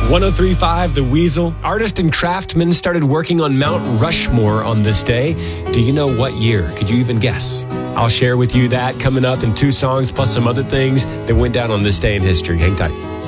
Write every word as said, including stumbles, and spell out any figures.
ten thirty-five, The Weasel. Artist and craftsman started working on Mount Rushmore on this day. Do you know what year? Could you even guess? I'll share with you that coming up in two songs plus some other things that went down on this day in history. Hang tight.